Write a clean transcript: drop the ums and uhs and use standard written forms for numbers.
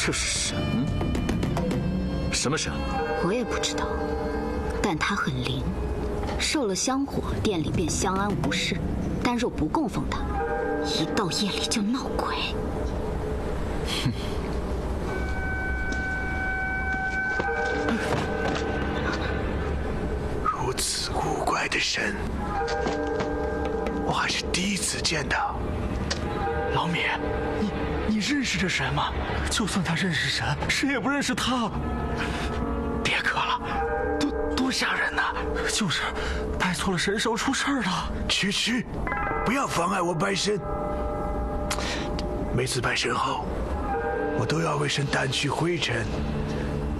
这是神？什么神？ 我也不知道，但它很灵，受了香火，店里便相安无事。但若不供奉它，一到夜里就闹鬼。 哼。 如此古怪的神，我还是第一次见到。 老米，你认识这神吗？就算他认识神，谁也不认识他。别磕了，多吓人呐！就是拜错了神手出事儿了。 去，不要妨碍我拜神。每次拜神后，我都要为神掸去灰尘。